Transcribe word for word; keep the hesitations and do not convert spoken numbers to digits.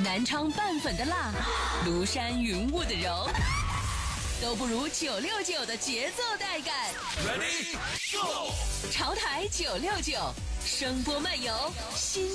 南昌半粉的辣，庐山云雾的柔，都不如九六九的节奏带感。 Ready Go！ 潮台九六九，声波漫游新。